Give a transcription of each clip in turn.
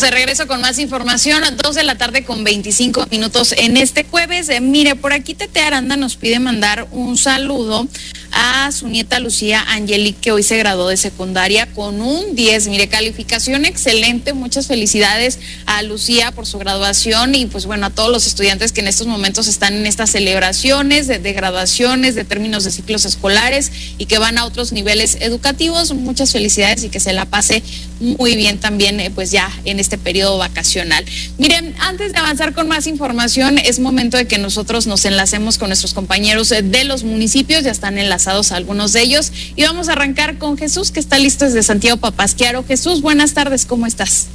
de regreso con más información, 2 de la tarde con 25 minutos en este jueves. Mire, por aquí Tete Aranda nos pide mandar un saludo a su nieta Lucía Angelique, que hoy se graduó de secundaria con un 10. Mire, calificación excelente, muchas felicidades a Lucía por su graduación y pues bueno, a todos los estudiantes que en estos momentos están en estas celebraciones de graduaciones, de términos de ciclos escolares y que van a otros niveles educativos. Muchas felicidades y que se la pase muy bien también pues ya en este periodo vacacional. Miren, antes de avanzar con más información, es momento de que nosotros nos enlacemos con nuestros compañeros de los municipios, ya están enlazados algunos de ellos, y vamos a arrancar con Jesús, que está listo desde Santiago Papasquiaro. Jesús, buenas tardes, ¿cómo estás?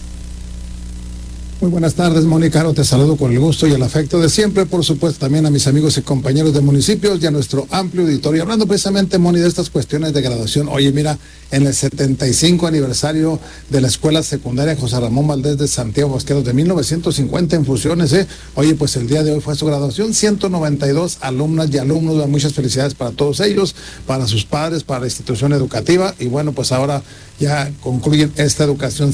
Muy buenas tardes, Mónica. Te saludo con el gusto y el afecto de siempre, por supuesto también a mis amigos y compañeros de municipios y a nuestro amplio auditorio. Hablando precisamente, Moni, de estas cuestiones de graduación. Oye, mira, en el 75 aniversario de la Escuela Secundaria José Ramón Valdés de Santiago Papasquiaro de 1950 en Fusiones, Oye, pues el día de hoy fue su graduación, 192 alumnas y alumnos, muchas felicidades para todos ellos, para sus padres, para la institución educativa, y bueno, pues ahora ya concluyen esta educación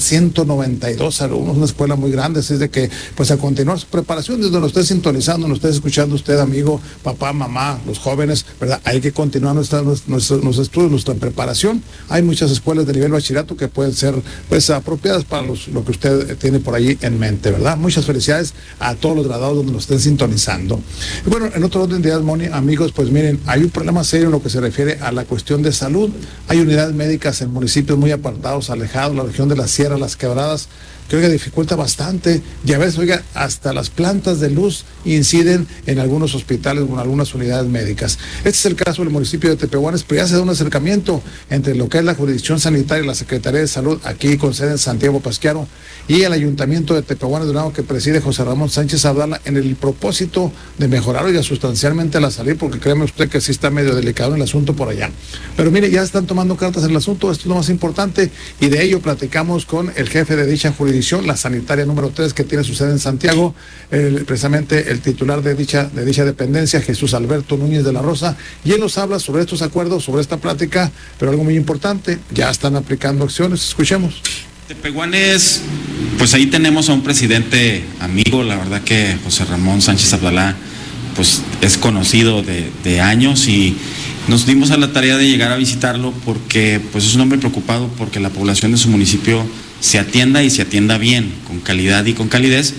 192 alumnos, una escuela muy grande, así es de que pues a continuar su preparación, desde donde esté sintonizando, donde esté escuchando usted, amigo, papá, mamá, los jóvenes, ¿verdad? Hay que continuar nuestros estudios, nuestra preparación. Hay muchas escuelas de nivel bachillerato que pueden ser pues apropiadas para lo que usted tiene por allí en mente, ¿verdad? Muchas felicidades a todos los graduados donde nos estén sintonizando. Y bueno, en otro orden de ideas, Moni, amigos, pues miren, hay un problema serio en lo que se refiere a la cuestión de salud. Hay unidades médicas en municipios muy apartados, alejados, la región de la Sierra, las Quebradas, que oiga, dificulta bastante, y a veces, oiga, hasta las plantas de luz inciden en algunos hospitales o en algunas unidades médicas. Este es el caso del municipio de Tepehuanes, pero ya se da un acercamiento entre lo que es la jurisdicción sanitaria y la Secretaría de Salud, aquí con sede en Santiago Papasquiaro, y el ayuntamiento de Tepehuanes Durango, que preside José Ramón Sánchez Abdala, en el propósito de mejorar, oiga, sustancialmente la salud, porque créeme usted que sí está medio delicado el asunto por allá. Pero mire, ya están tomando cartas en el asunto, esto es lo más importante, y de ello platicamos con el jefe de dicha jurisdicción, la sanitaria número 3, que tiene su sede en Santiago, precisamente el titular de dicha dependencia, Jesús Alberto Núñez de la Rosa, y él nos habla sobre estos acuerdos, sobre esta plática, pero algo muy importante, ya están aplicando acciones. Escuchemos. Tepehuanes, pues ahí tenemos a un presidente amigo, la verdad que José Ramón Sánchez Abdalá, pues es conocido de años, y nos dimos a la tarea de llegar a visitarlo porque pues es un hombre preocupado porque la población de su municipio se atienda y se atienda bien, con calidad y con calidez,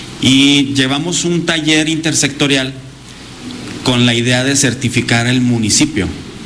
y llevamos un taller intersectorial con la idea de certificar el municipio.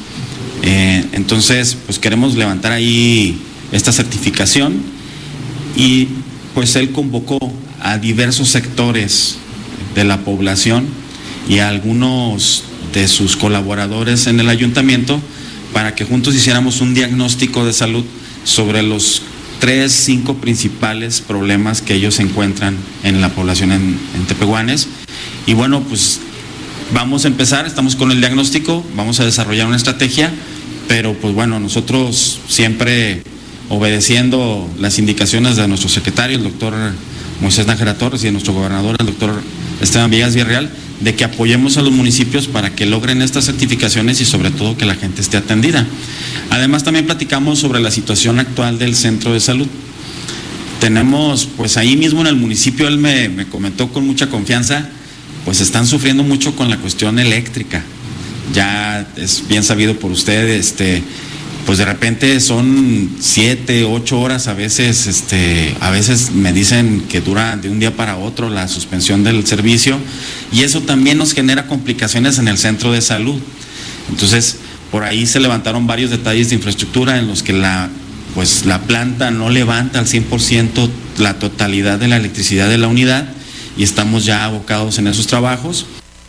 Entonces, pues queremos levantar ahí esta certificación, y pues él convocó a diversos sectores de la población y a algunos de sus colaboradores en el ayuntamiento para que juntos hiciéramos un diagnóstico de salud sobre los 5 principales problemas que ellos encuentran en la población en Tepehuanes. Y bueno, pues vamos a empezar, estamos con el diagnóstico, vamos a desarrollar una estrategia, pero pues bueno, nosotros siempre obedeciendo las indicaciones de nuestro secretario, el doctor Moisés Nájera Torres, y de nuestro gobernador, el doctor Esteban Villegas Villarreal, de que apoyemos a los municipios para que logren estas certificaciones y sobre todo que la gente esté atendida. Además, también platicamos sobre la situación actual del centro de salud. Tenemos, pues ahí mismo en el municipio, él me comentó con mucha confianza, pues están sufriendo mucho con la cuestión eléctrica. Ya es bien sabido por usted, pues de repente son 7, 8 horas, a veces me dicen que dura de un día para otro la suspensión del servicio, y eso también nos genera complicaciones en el centro de salud. Entonces, por ahí se levantaron varios detalles de infraestructura en los que la planta no levanta al 100% la totalidad de la electricidad de la unidad, y estamos ya abocados en esos trabajos.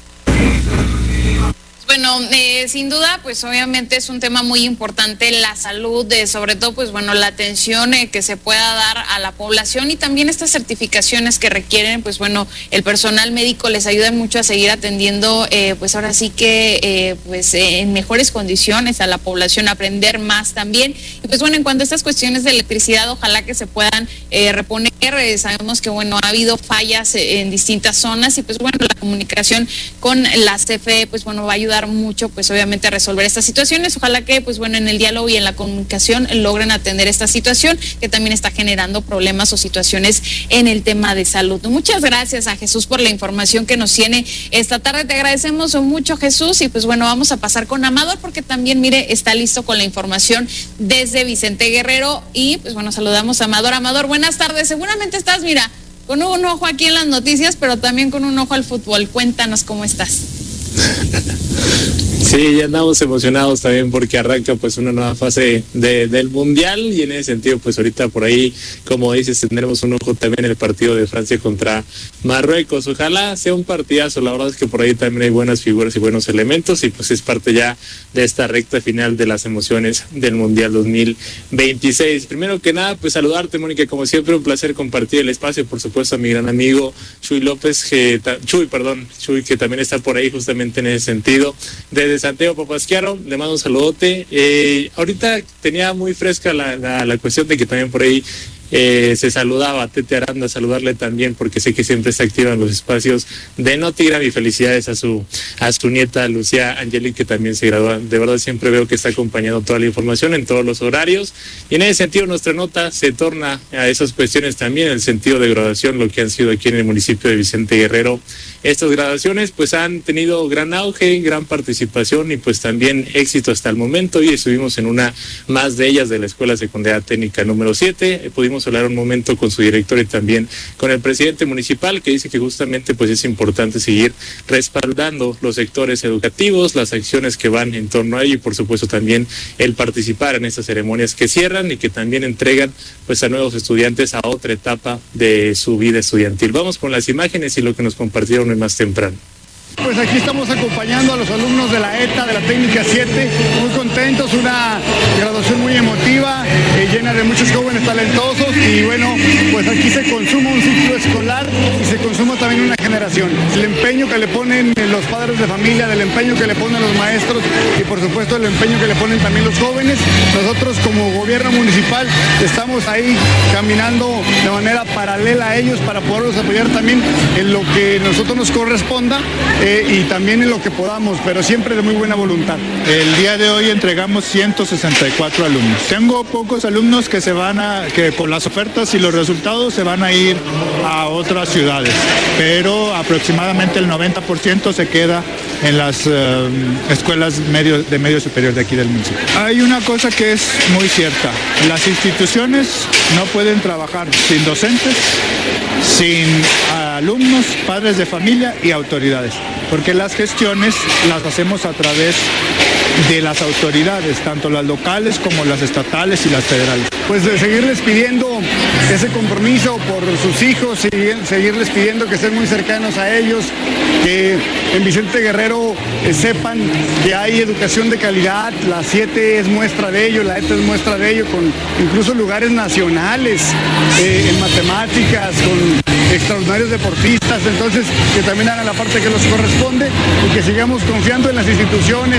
Bueno, sin duda, pues obviamente es un tema muy importante la salud, sobre todo, pues bueno, la atención que se pueda dar a la población, y también estas certificaciones que requieren, pues bueno, el personal médico les ayudan mucho a seguir atendiendo, pues ahora sí que, en mejores condiciones a la población, aprender más también. Y pues bueno, en cuanto a estas cuestiones de electricidad, ojalá que se puedan reponer. Sabemos que bueno, ha habido fallas en distintas zonas, y pues bueno, la comunicación con la CFE, pues bueno, va a ayudar ayudar mucho, pues obviamente a resolver estas situaciones. Ojalá que, pues bueno, en el diálogo y en la comunicación logren atender esta situación que también está generando problemas o situaciones en el tema de salud. Muchas gracias a Jesús por la información que nos tiene esta tarde. Te agradecemos mucho, Jesús, y pues bueno, vamos a pasar con Amador porque también, mire, está listo con la información desde Vicente Guerrero y pues bueno, saludamos a Amador. Amador, buenas tardes. Seguramente estás, mira, con un ojo aquí en las noticias, pero también con un ojo al fútbol. Cuéntanos cómo estás. Sí, ya andamos emocionados también porque arranca pues una nueva fase del Mundial y en ese sentido pues ahorita por ahí, como dices, tendremos un ojo también en el partido de Francia contra Marruecos. Ojalá sea un partidazo, la verdad es que por ahí también hay buenas figuras y buenos elementos y pues es parte ya de esta recta final de las emociones del Mundial 2026. Primero que nada, pues saludarte, Mónica, como siempre un placer compartir el espacio, por supuesto a mi gran amigo Chuy López, Chuy, que también está por ahí justamente en ese sentido. Desde Santiago Papasquiaro, le mando un saludote. Ahorita tenía muy fresca la cuestión de que también por ahí se saludaba a Tete Aranda, saludarle también porque sé que siempre está activa en los espacios de Notigram y felicidades a su nieta Lucía Angelique, que también se gradúa. De verdad siempre veo que está acompañando toda la información en todos los horarios y en ese sentido nuestra nota se torna a esas cuestiones también, en el sentido de graduación, lo que han sido aquí en el municipio de Vicente Guerrero. Estas graduaciones pues han tenido gran auge, gran participación y pues también éxito hasta el momento y estuvimos en una más de ellas de la Escuela Secundaria Técnica número 7, pudimos hablar un momento con su director y también con el presidente municipal que dice que justamente pues es importante seguir respaldando los sectores educativos, las acciones que van en torno a ello y por supuesto también el participar en estas ceremonias que cierran y que también entregan pues a nuevos estudiantes a otra etapa de su vida estudiantil. Vamos con las imágenes y lo que nos compartieron más temprano. Pues aquí estamos acompañando a los alumnos de la ETA, de la Técnica 7, muy contentos, una graduación muy emotiva, llena de muchos jóvenes talentosos y bueno, pues aquí se consuma un ciclo escolar y se consuma también una generación. El empeño que le ponen los padres de familia, el empeño que le ponen los maestros y por supuesto el empeño que le ponen también los jóvenes. Nosotros como gobierno municipal estamos ahí caminando de manera paralela a ellos para poderlos apoyar también en lo que nosotros nos corresponda. Y también en lo que podamos, pero siempre de muy buena voluntad. El día de hoy entregamos 164 alumnos. Tengo pocos alumnos que que por las ofertas y los resultados se van a ir a otras ciudades, pero aproximadamente el 90% se queda en las escuelas de medio superior de aquí del municipio. Hay una cosa que es muy cierta, las instituciones no pueden trabajar sin docentes, sin alumnos, padres de familia y autoridades, porque las gestiones las hacemos a través de las autoridades, tanto las locales como las estatales y las federales. Pues de seguirles pidiendo ese compromiso por sus hijos, seguirles pidiendo que estén muy cercanos a ellos, que en Vicente Guerrero sepan que hay educación de calidad, la 7 es muestra de ello, la ETA es muestra de ello, con incluso lugares nacionales en matemáticas, con extraordinarios deportistas, entonces que también hagan la parte que les corresponde y que sigamos confiando en las instituciones.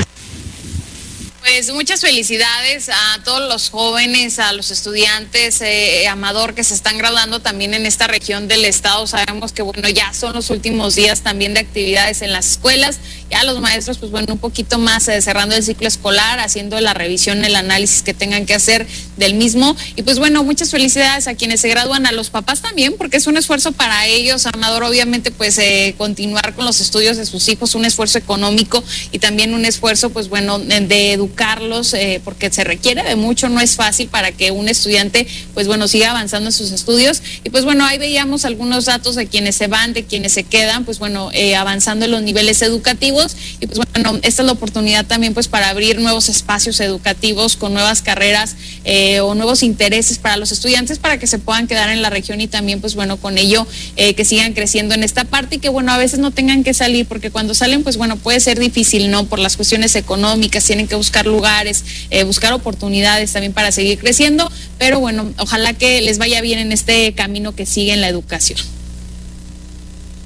Pues muchas felicidades a todos los jóvenes, a los estudiantes, Amador, que se están graduando también en esta región del estado. Sabemos que bueno, ya son los últimos días también de actividades en las escuelas. Ya los maestros, pues bueno, un poquito más cerrando el ciclo escolar, haciendo la revisión, el análisis que tengan que hacer del mismo. Y pues bueno, muchas felicidades a quienes se gradúan, a los papás también, porque es un esfuerzo para ellos, Amador, obviamente, pues continuar con los estudios de sus hijos, un esfuerzo económico y también un esfuerzo, pues bueno, de educarlos, porque se requiere de mucho, no es fácil para que un estudiante, pues bueno, siga avanzando en sus estudios. Y pues bueno, ahí veíamos algunos datos de quienes se van, de quienes se quedan, pues bueno, avanzando en los niveles educativos. Y pues bueno, esta es la oportunidad también pues para abrir nuevos espacios educativos con nuevas carreras o nuevos intereses para los estudiantes para que se puedan quedar en la región y también pues bueno, con ello que sigan creciendo en esta parte y que bueno, a veces no tengan que salir, porque cuando salen pues bueno, puede ser difícil, ¿no? Por las cuestiones económicas, tienen que buscar lugares, buscar oportunidades también para seguir creciendo, pero bueno, ojalá que les vaya bien en este camino que sigue en la educación.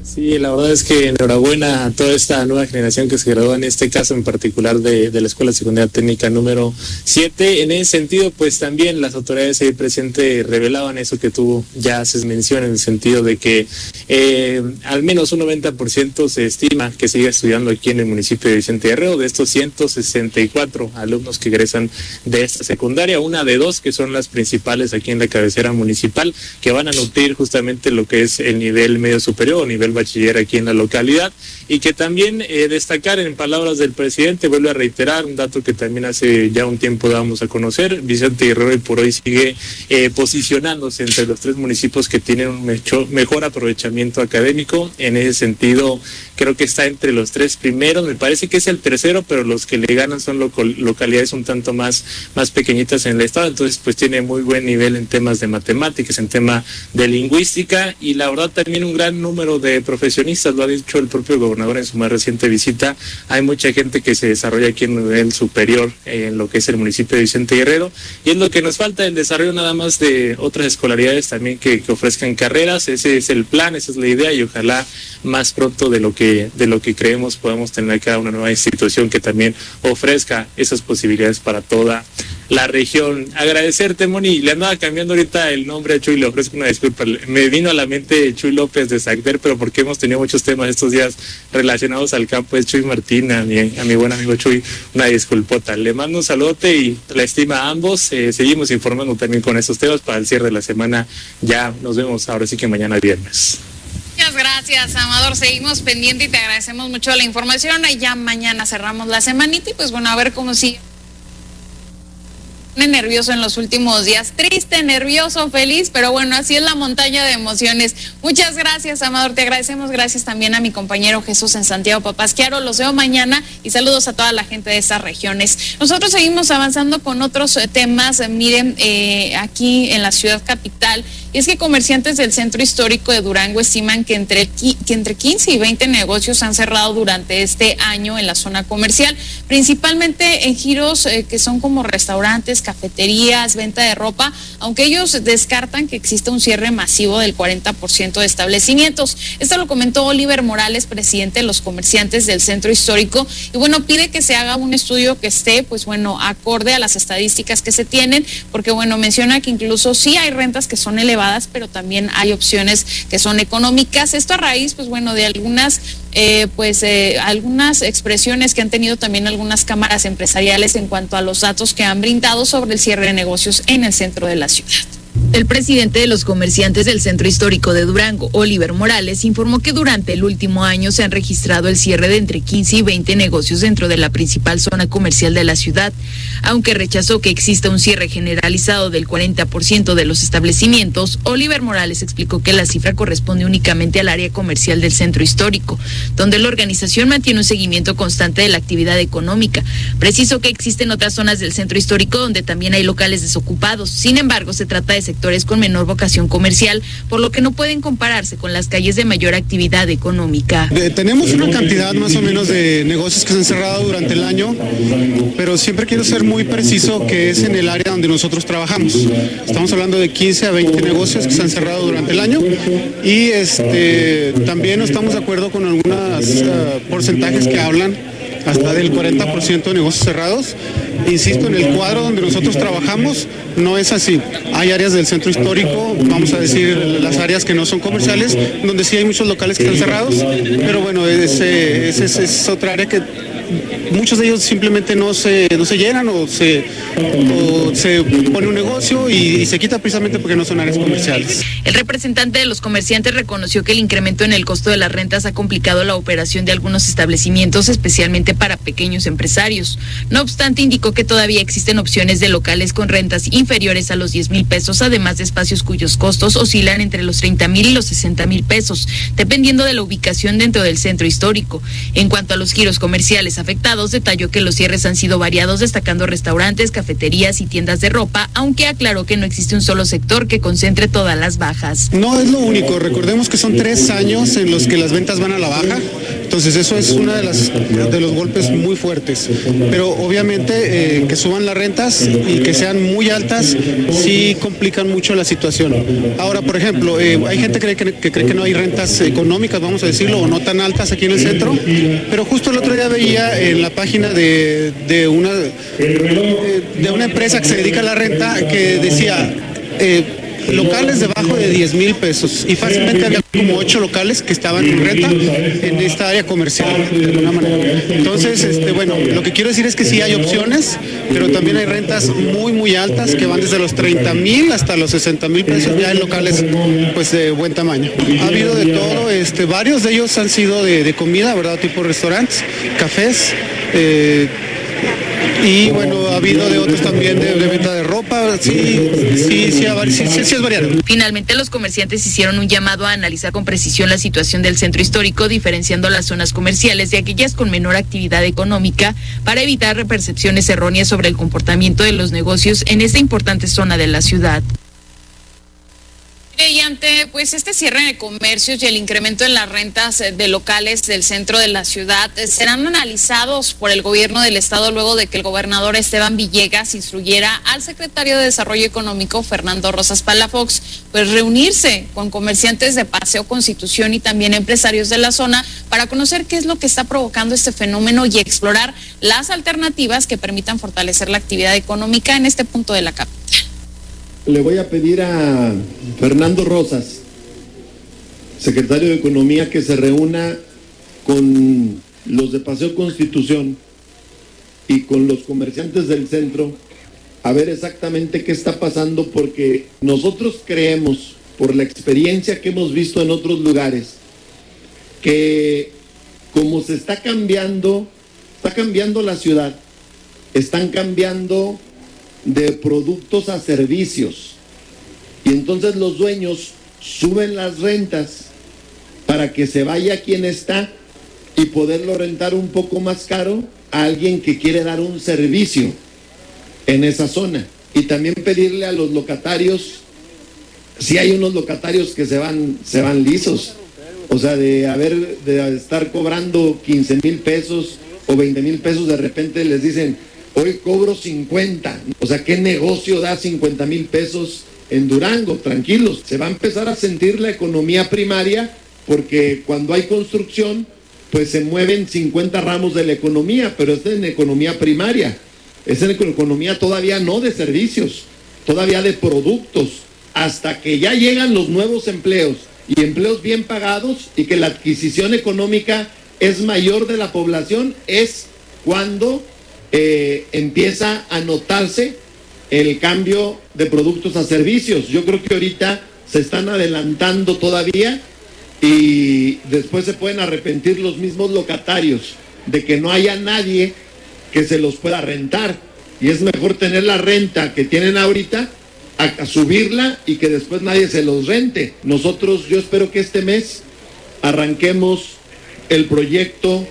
Sí, la verdad es que enhorabuena a toda esta nueva generación que se graduó en este caso en particular de la Escuela Secundaria Técnica número 7. En ese sentido, pues también las autoridades ahí presentes revelaban eso que tú ya haces mención, en el sentido de que al menos un 90% se estima que sigue estudiando aquí en el municipio de Vicente Guerrero. De estos 164 alumnos que egresan de esta secundaria, una de dos que son las principales aquí en la cabecera municipal, que van a nutrir justamente lo que es el nivel medio superior o nivel bachiller aquí en la localidad, y que también destacar en palabras del presidente, vuelvo a reiterar un dato que también hace ya un tiempo dábamos a conocer: Vicente Guerrero hoy por hoy sigue posicionándose entre los 3 municipios que tienen un mejor aprovechamiento académico. En ese sentido, creo que está entre los 3 primeros, me parece que es el tercero, pero los que le ganan son localidades un tanto más pequeñitas en el estado. Entonces pues tiene muy buen nivel en temas de matemáticas, en tema de lingüística, y la verdad también un gran número de profesionistas, lo ha dicho el propio gobernador en su más reciente visita. Hay mucha gente que se desarrolla aquí en nivel superior en lo que es el municipio de Vicente Guerrero, y es lo que nos falta, el desarrollo nada más de otras escolaridades también que ofrezcan carreras. Ese es el plan, esa es la idea, y ojalá más pronto de lo que creemos podamos tener acá una nueva institución que también ofrezca esas posibilidades para toda la región. Agradecerte, Moni. Le andaba cambiando ahorita el nombre a Chuy, le ofrezco una disculpa. Me vino a la mente Chuy López de Sacder, pero porque hemos tenido muchos temas estos días relacionados al campo. Es Chuy Martín, a mi buen amigo Chuy, una disculpota. Le mando un saludote y la estima a ambos. Seguimos informando también con estos temas para el cierre de la semana. Ya nos vemos ahora sí que mañana viernes. Muchas gracias, Amador. Seguimos pendiente y te agradecemos mucho la información. Y ya mañana cerramos la semanita y pues bueno, a ver cómo sigue. Nervioso en los últimos días, triste, nervioso, feliz, pero bueno, así es la montaña de emociones. Muchas gracias, Amador, te agradecemos. Gracias también a mi compañero Jesús en Santiago Papasquiaro. Los veo mañana y saludos a toda la gente de estas regiones. Nosotros seguimos avanzando con otros temas. Miren, aquí en la ciudad capital, y es que comerciantes del centro histórico de Durango estiman que entre 15 y 20 negocios han cerrado durante este año en la zona comercial, principalmente en giros que son como restaurantes, cafeterías, venta de ropa, aunque ellos descartan que exista un cierre masivo del 40% de establecimientos. Esto lo comentó Oliver Morales, presidente de los comerciantes del centro histórico, y bueno, pide que se haga un estudio que esté, pues bueno, acorde a las estadísticas que se tienen, porque bueno, menciona que incluso sí hay rentas que son elevadas, pero también hay opciones que son económicas. Esto a raíz, pues bueno, de algunas algunas expresiones que han tenido también algunas cámaras empresariales en cuanto a los datos que han brindado sobre el cierre de negocios en el centro de la ciudad. El presidente de los comerciantes del centro histórico de Durango, Oliver Morales, informó que durante el último año se han registrado el cierre de entre 15 y 20 negocios dentro de la principal zona comercial de la ciudad, aunque rechazó que exista un cierre generalizado del 40% de los establecimientos. Oliver Morales explicó que la cifra corresponde únicamente al área comercial del centro histórico, donde la organización mantiene un seguimiento constante de la actividad económica. Precisó que existen otras zonas del centro histórico donde también hay locales desocupados. Sin embargo, se trata de sectores con menor vocación comercial, por lo que no pueden compararse con las calles de mayor actividad económica. Tenemos una cantidad más o menos de negocios que se han cerrado durante el año, pero siempre quiero ser muy preciso que es en el área donde nosotros trabajamos. Estamos hablando de 15 a 20 negocios que se han cerrado durante el año, y también no estamos de acuerdo con algunos porcentajes que hablan hasta del 40% de negocios cerrados. Insisto, en el cuadro donde nosotros trabajamos no es así. Hay áreas del centro histórico, vamos a decir las áreas que no son comerciales, donde sí hay muchos locales que están cerrados, pero bueno, es otra área que muchos de ellos simplemente no se llenan o se pone un negocio y se quita precisamente porque no son áreas comerciales. El representante de los comerciantes reconoció que el incremento en el costo de las rentas ha complicado la operación de algunos establecimientos, especialmente para pequeños empresarios. No obstante, indicó que todavía existen opciones de locales con rentas inferiores a los 10,000 pesos, además de espacios cuyos costos oscilan entre los 30,000 y los 60,000 pesos, dependiendo de la ubicación dentro del centro histórico. En cuanto a los giros comerciales afectados, detalló que los cierres han sido variados, destacando restaurantes, cafeterías y tiendas de ropa, aunque aclaró que no existe un solo sector que concentre todas las bajas. No es lo único, recordemos que son 3 años en los que las ventas van a la baja. Entonces eso es uno de los golpes muy fuertes. Pero obviamente que suban las rentas y que sean muy altas sí complican mucho la situación. Ahora, por ejemplo, hay gente que cree que no hay rentas económicas, vamos a decirlo, o no tan altas aquí en el centro, pero justo el otro día veía en la página de una empresa que se dedica a la renta que decía locales debajo de 10,000 pesos y fácilmente había como 8 locales que estaban en renta en esta área comercial de alguna manera. Entonces, bueno, lo que quiero decir es que sí hay opciones, pero también hay rentas muy muy altas que van desde los 30,000 hasta los 60,000 pesos ya en locales pues de buen tamaño. Ha habido de todo, varios de ellos han sido de comida, ¿verdad? Tipo restaurantes, cafés, y bueno, ha habido de otros también de venta de ropa, sí es variado. Finalmente, los comerciantes hicieron un llamado a analizar con precisión la situación del centro histórico, diferenciando las zonas comerciales de aquellas con menor actividad económica para evitar percepciones erróneas sobre el comportamiento de los negocios en esta importante zona de la ciudad. Y ante pues este cierre de comercios y el incremento en las rentas de locales del centro de la ciudad serán analizados por el gobierno del estado luego de que el gobernador Esteban Villegas instruyera al secretario de Desarrollo Económico Fernando Rosas Palafox pues reunirse con comerciantes de Paseo Constitución y también empresarios de la zona para conocer qué es lo que está provocando este fenómeno y explorar las alternativas que permitan fortalecer la actividad económica en este punto de la capital. Le voy a pedir a Fernando Rosas, secretario de Economía, que se reúna con los de Paseo Constitución y con los comerciantes del centro a ver exactamente qué está pasando, porque nosotros creemos, por la experiencia que hemos visto en otros lugares, que como se está cambiando la ciudad, están cambiando de productos a servicios y entonces los dueños suben las rentas para que se vaya quien está y poderlo rentar un poco más caro a alguien que quiere dar un servicio en esa zona. Y también pedirle a los locatarios, si hay unos locatarios que se van lisos, o sea, de estar cobrando 15,000 pesos o 20,000 pesos, de repente les dicen hoy cobro 50, o sea, ¿qué negocio da 50,000 pesos en Durango? Tranquilos, se va a empezar a sentir la economía primaria, porque cuando hay construcción, pues se mueven 50 ramos de la economía, pero es en economía primaria, es en economía todavía no de servicios, todavía de productos, hasta que ya llegan los nuevos empleos, y empleos bien pagados, y que la adquisición económica es mayor de la población, es cuando empieza a notarse el cambio de productos a servicios. Yo creo que ahorita se están adelantando todavía y después se pueden arrepentir los mismos locatarios de que no haya nadie que se los pueda rentar, y es mejor tener la renta que tienen ahorita a subirla y que después nadie se los rente. Yo espero que este mes arranquemos el proyecto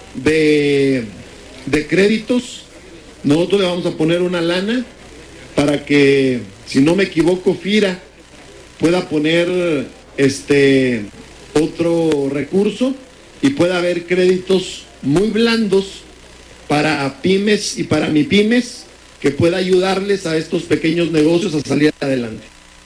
de créditos. Nosotros le vamos a poner una lana para que, si no me equivoco, FIRA pueda poner otro recurso y pueda haber créditos muy blandos para pymes y para mipymes, que pueda ayudarles a estos pequeños negocios a salir adelante.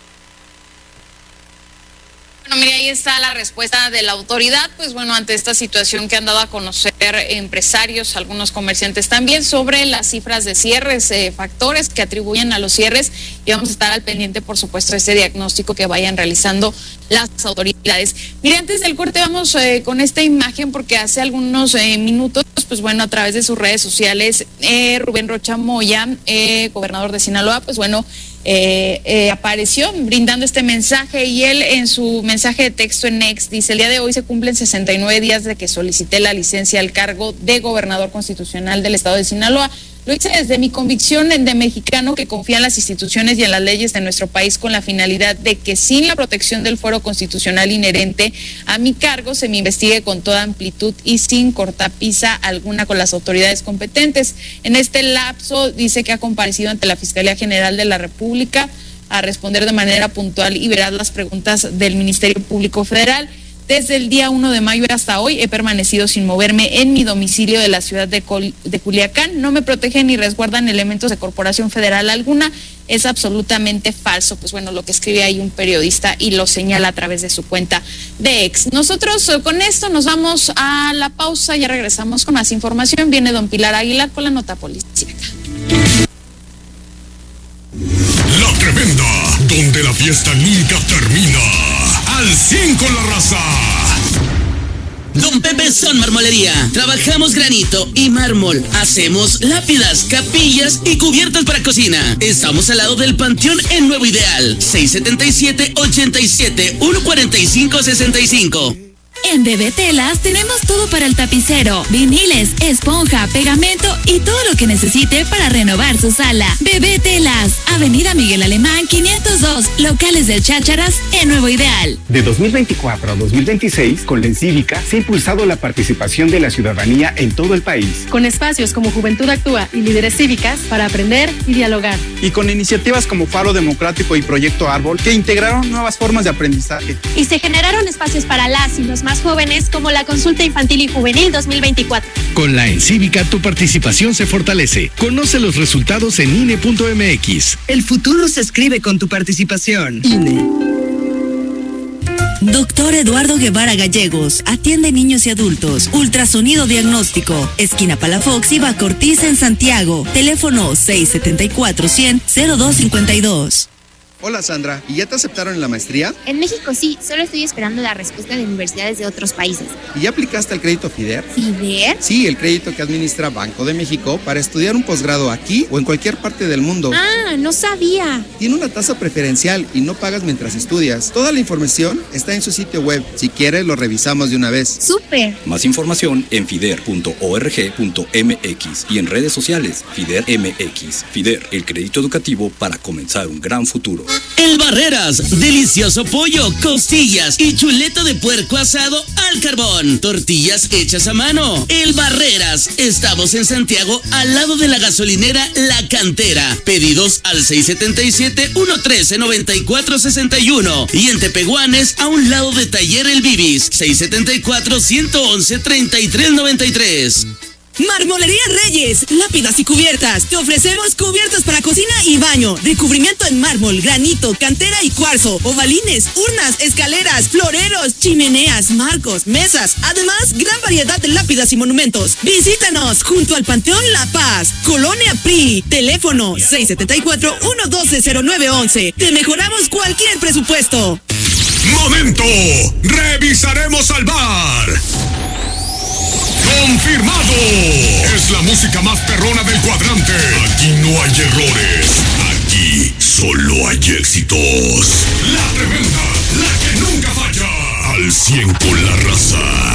Bueno, mire, ahí está la respuesta de la autoridad, pues bueno, ante esta situación que han dado a conocer empresarios, algunos comerciantes también, sobre las cifras de cierres, factores que atribuyen a los cierres, y vamos a estar al pendiente, por supuesto, de ese diagnóstico que vayan realizando las autoridades. Mire, antes del corte vamos con esta imagen, porque hace algunos minutos, pues bueno, a través de sus redes sociales, Rubén Rocha Moya, gobernador de Sinaloa, pues bueno, apareció brindando este mensaje, y él en su mensaje de texto en X dice: el día de hoy se cumplen 69 días de que solicité la licencia al cargo de gobernador constitucional del estado de Sinaloa. Lo hice desde mi convicción de mexicano que confía en las instituciones y en las leyes de nuestro país, con la finalidad de que sin la protección del fuero constitucional inherente a mi cargo se me investigue con toda amplitud y sin cortapisa alguna con las autoridades competentes. En este lapso dice que ha comparecido ante la Fiscalía General de la República a responder de manera puntual y veraz las preguntas del Ministerio Público Federal. Desde el día 1 de mayo hasta hoy he permanecido sin moverme en mi domicilio de la ciudad de Culiacán. No me protegen ni resguardan elementos de corporación federal alguna. Es absolutamente falso. Pues bueno, lo que escribe ahí un periodista y lo señala a través de su cuenta de X. Nosotros con esto nos vamos a la pausa, ya regresamos con más información. Viene don Pilar Aguilar con la nota policíaca. La Tremenda, donde la fiesta nunca termina. Al 100 con la raza. Don Pepe Son Marmolería. Trabajamos granito y mármol. Hacemos lápidas, capillas y cubiertas para cocina. Estamos al lado del Panteón en Nuevo Ideal. 677-87-145-65. En Bebé Telas tenemos todo para el tapicero, viniles, esponja, pegamento y todo lo que necesite para renovar su sala. Bebé Telas, Avenida Miguel Alemán 502, locales del Chácharas en Nuevo Ideal. De 2024 a 2026, con la Encívica se ha impulsado la participación de la ciudadanía en todo el país. Con espacios como Juventud Actúa y Líderes Cívicas para aprender y dialogar. Y con iniciativas como Faro Democrático y Proyecto Árbol que integraron nuevas formas de aprendizaje. Y se generaron espacios para las y los más jóvenes como la Consulta Infantil y Juvenil 2024. Con la Encívica tu participación se fortalece. Conoce los resultados en INE.mx. El futuro se escribe con tu participación. INE. Doctor Eduardo Guevara Gallegos, atiende niños y adultos. Ultrasonido diagnóstico. Esquina Palafox y Bacortiz en Santiago. Teléfono 674-100-0252. Hola Sandra, ¿y ya te aceptaron en la maestría? En México sí, solo estoy esperando la respuesta de universidades de otros países. ¿Y ya aplicaste al crédito FIDER? ¿FIDER? Sí, el crédito que administra Banco de México para estudiar un posgrado aquí o en cualquier parte del mundo. Ah, no sabía. Tiene una tasa preferencial y no pagas mientras estudias. Toda la información está en su sitio web. Si quieres, lo revisamos de una vez. ¡Súper! Más información en fider.org.mx y en redes sociales FIDER MX. FIDER, el crédito educativo para comenzar un gran futuro. El Barreras, delicioso pollo, costillas y chuleta de puerco asado al carbón. Tortillas hechas a mano. El Barreras, estamos en Santiago al lado de la gasolinera La Cantera. Pedidos al 677-113-9461 y en Tepehuanes a un lado de Taller El Bibis, 674-111-3393. Marmolería Reyes, lápidas y cubiertas. Te ofrecemos cubiertas para cocina y baño, recubrimiento en mármol, granito, cantera y cuarzo, ovalines, urnas, escaleras, floreros, chimeneas, marcos, mesas. Además, gran variedad de lápidas y monumentos. Visítanos junto al Panteón La Paz, Colonia PRI. Teléfono 674-112-0911. Te mejoramos cualquier presupuesto. ¡Momento! ¡Revisaremos al bar! ¡Confirmado! Es la música más perrona del cuadrante. Aquí no hay errores. Aquí solo hay éxitos. La Tremenda, la que nunca falla. Al 100 con la raza.